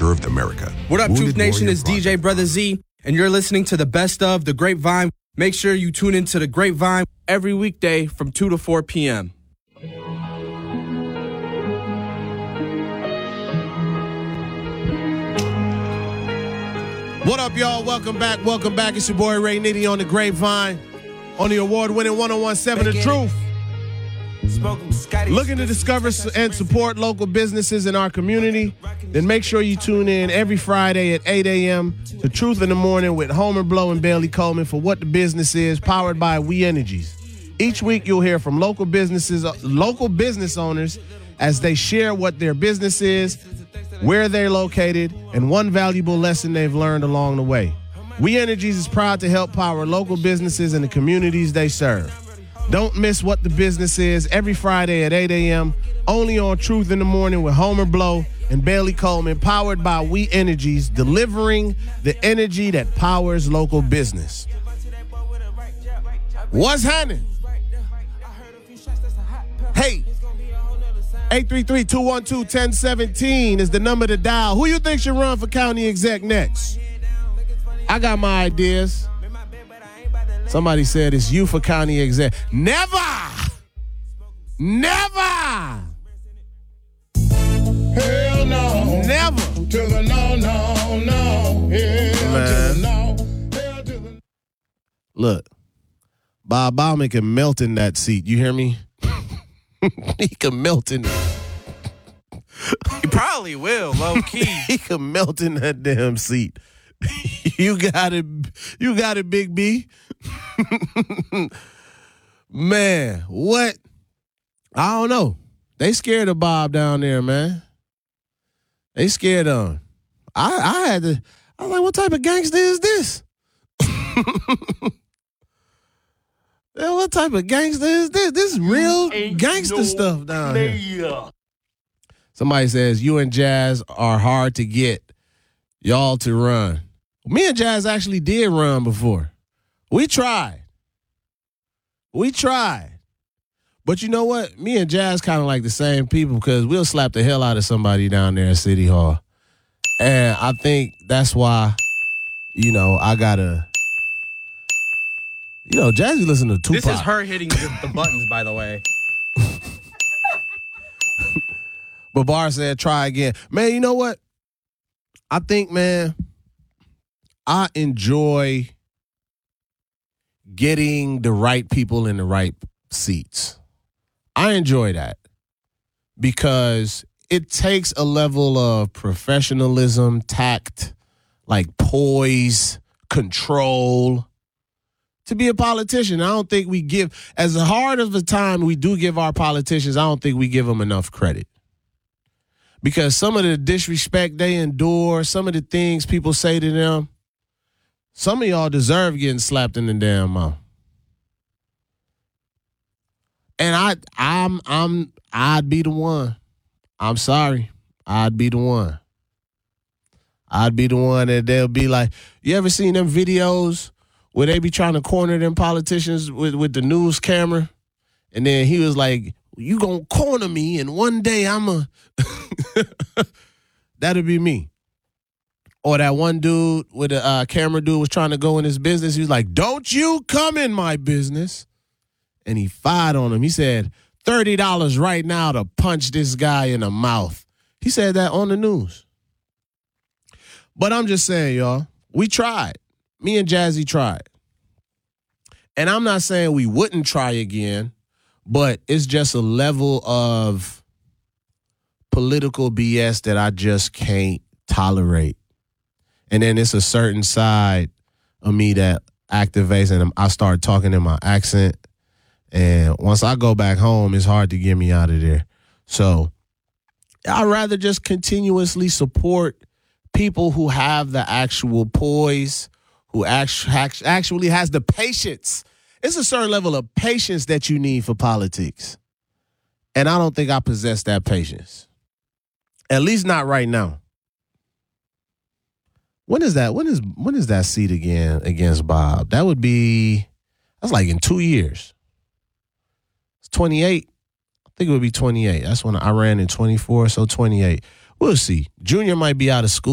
served America. What up, Wounded Truth Nation? Warrior It's DJ Project. Brother Z, and you're listening to the best of The Grapevine. Make sure you tune into The Grapevine every weekday from 2 to 4 p.m. What up, y'all? Welcome back. Welcome back. It's your boy Ray Nitty on The Grapevine on the award-winning 1017 The Truth. Looking to discover and support local businesses in our community? Then make sure you tune in every Friday at 8 a.m. to Truth in the Morning with Homer Blow and Bailey Coleman for What the Business Is, powered by We Energies. Each week you'll hear from local business owners as they share what their business is, where they're located, and one valuable lesson they've learned along the way. We Energies is proud to help power local businesses in the communities they serve. Don't miss What the Business Is every Friday at 8 a.m. only on Truth in the Morning with Homer Blow and Bailey Coleman, powered by We Energies, delivering the energy that powers local business. What's happening? Hey, 833-212-1017 is the number to dial. Who you think should run for county exec next? I got my ideas. Somebody said it's you for county exec. Never! Never! Hell no. Never! To the no, no, no. Hell Man. to the no. Hell to the Look, Bob Bauman can melt in that seat. You hear me? He can melt in it. He probably will, low key. He can melt in that damn seat. You got it, Big B. Man, what? I don't know. They scared of Bob down there, man. They scared of him. I was like, what type of gangster is this? Yeah, what type of gangster is this? This is real gangster stuff down here. Somebody says, you and Jazz are hard to get y'all to run. Me and Jazz actually did run before. We tried. But you know what? Me and Jazz kind of like the same people because we'll slap the hell out of somebody down there at City Hall. And I think that's why, I got to, Jazzy listen to Tupac. This is her hitting the buttons, by the way. But Bar said, try again. Man, you know what? I think, man, I enjoy getting the right people in the right seats. I enjoy that because it takes a level of professionalism, tact, like poise, control to be a politician. I don't think we give, as hard of a time we do give our politicians, I don't think we give them enough credit. Because some of the disrespect they endure, some of the things people say to them, some of y'all deserve getting slapped in the damn mouth. And I'd be the one. I'm sorry. I'd be the one. I'd be the one that they'll be like, you ever seen them videos where they be trying to corner them politicians with the news camera? And then he was like, you gonna corner me and one day that'll be me. Or that one dude with a camera dude was trying to go in his business. He was like, don't you come in my business. And he fired on him. He said, $30 right now to punch this guy in the mouth. He said that on the news. But I'm just saying, y'all, we tried. Me and Jazzy tried. And I'm not saying we wouldn't try again, but it's just a level of political BS that I just can't tolerate. And then it's a certain side of me that activates and I start talking in my accent. And once I go back home, it's hard to get me out of there. So I'd rather just continuously support people who have the actual poise, who actually has the patience. It's a certain level of patience that you need for politics. And I don't think I possess that patience. At least not right now. When is that? When is that seat again against Bob? That's like in 2 years. It's 28. I think it would be 28. That's when I ran in 24, so 28. We'll see. Junior might be out of school.